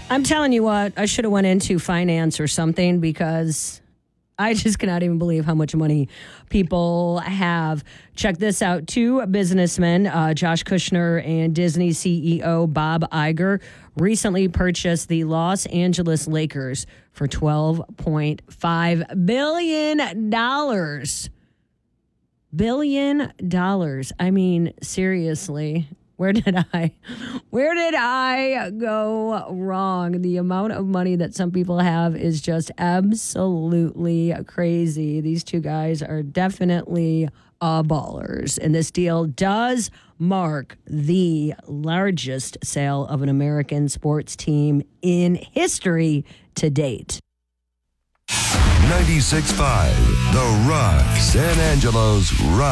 I'm telling you what, I should have went into finance or something because I just cannot even believe how much money people have. Check this out. Two businessmen, Josh Kushner and Disney CEO Bob Iger, recently purchased the Los Angeles Lakers for $12.5 billion. $1 billion. I mean, seriously. Where did I go wrong? The amount of money that some people have is just absolutely crazy. These two guys are definitely ballers. And this deal does mark the largest sale of an American sports team in history to date. 96.5 The Rock, San Angelo's Rock.